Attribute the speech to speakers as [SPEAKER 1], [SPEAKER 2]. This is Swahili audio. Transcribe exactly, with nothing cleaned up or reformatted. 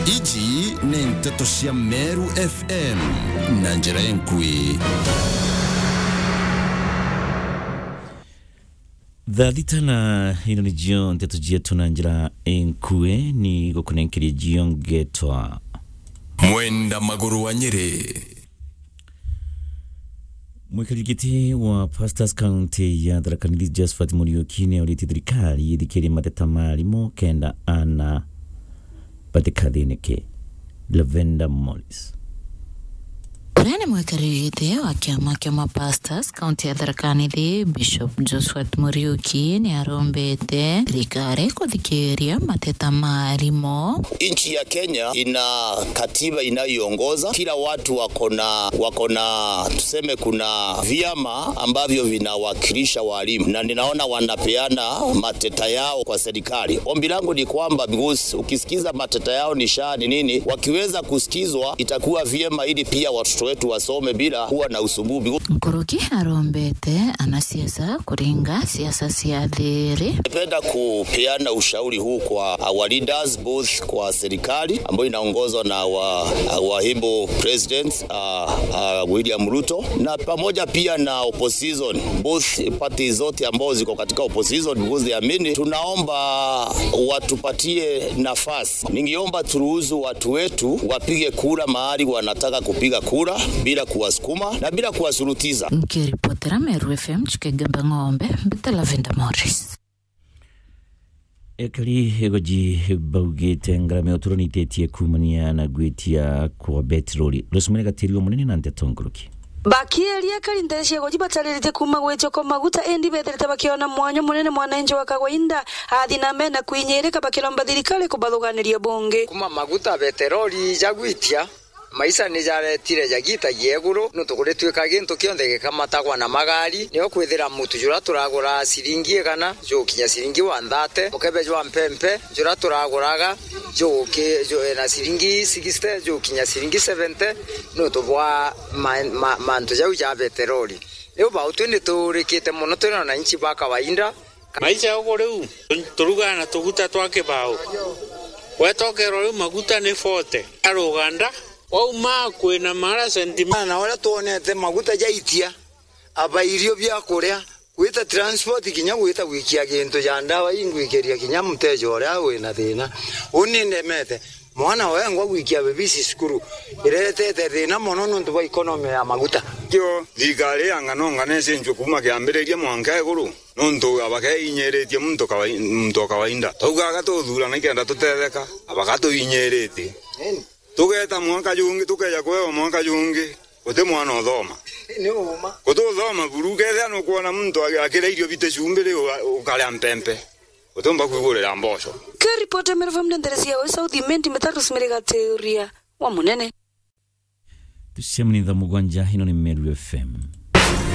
[SPEAKER 1] Iji ni Nteto cia Meru F M na njira enkui.
[SPEAKER 2] Thadita na hino ni jion Nteto jietu na njira enkue ni gukunenkiri jion getwa
[SPEAKER 1] Mwenda Maguru wa Nyeri.
[SPEAKER 2] Mwikalikiti wa Pastors County ya Tharaka Nithi Josephat Muriuki ni auriti thirikari ithikiri mateta marimo kenda ana patikathinike. Lavenda Morris.
[SPEAKER 3] Urene mwekarigite wa kiama kia Pastors County ya Tharaka Nithi Bishop Josephat Muriuki ni arombete thirikari kuthikiria mateta marimo.
[SPEAKER 4] Nchi ya Kenya ina katiba inayoongoza, kila watu wako na wako na tuseme kuna vyama ambavyo vinawakilisha walimu, na ninaona wanapeana mateta yao kwa serikali. Ombi langu ni kwamba because ukisikiza mateta yao ni shani nini, wakiweza kusikizwa itakuwa vyema ili pia watoto wetu wasome bila kuwa na usumbufu.
[SPEAKER 3] Mkuruki arombete ana siasa kuringa siasa sia thiri.
[SPEAKER 4] Napenda kupeana ushauri huu kwa our leaders, both kwa serikali ambayo inaongozwa na wa, wa himbo president uh, uh, William Ruto, na pamoja pia na opposition, both parties zote ambao ziko katika opposition because they are many. Tunaomba watupatie nafasi. Ningeomba turuhusu watu wetu wapige kura mahali wanataka kupiga kura bila kuwasukuma na bila kuwasurutiza.
[SPEAKER 3] Nikiripotera Meru F M Chikegamba Ng'ombe, Mbita Lavenda Morris.
[SPEAKER 2] Ekali egoji baugite ngarame oturoni tetie kumania na gwitia kwa betroli. Losumene gatirio munene na Nteto Nguruki.
[SPEAKER 5] Bakielia kalindeshi goji batalirite kuma gwechoko maguta endi beterete bakiona mwanyo munene mwanenje wa Kawainda athina mena kuinyereka bakilomba thirikari kubathuganiria bunge.
[SPEAKER 6] Kuma maguta beteroli jagwitia maisha ni jaretire jagita yeguru no tukure tweka gintu kionde gikamatagwa na magari niyo kwithira mutu jura turagura siringi kana jo kinya siringi wandate mukebe jo mpempe jura turaguraga jo ke jo na siringi sixty jo kinya siringi seventy no tubwa mantu jau ja beteroli leo ba utune turikite muno tuna na nchi ba Kawainda
[SPEAKER 7] maisha yako leo turuga na tuguta twake bao wetokero maguta ni forty aruganda o ma kwena mara sentimana
[SPEAKER 6] na wala tuonete maguta jaitia abairio bya kuria wita transport kinya wita wikia gintu ya ndawa ingwikiria kinya mtejo ora wena thina uninde mete mwana wengo wikia bebisi skuru iretete thina mono nuntu ba economy ya maguta
[SPEAKER 8] kyo thigari angano nganese nju kuma kiambereria mwanka eguru nuntu abake inyeretie muntu kawainda muntu kawainda tugaga tuthura na kenda tutetheka abagato inyerete tugeta mwanka jungi tukeja kweo mwanka jungi uti mwana othoma
[SPEAKER 6] ni uma
[SPEAKER 8] kututhoma burugethia no kuona muntu akireirio bite chumbire ukale mpempe utomba kuigurira mbosho.
[SPEAKER 5] Kiripota Meru F M ndenderesia wa South Mendi metatu simerega teoria wa munene
[SPEAKER 2] tusemni dha mugwanja hino ni Meru F M.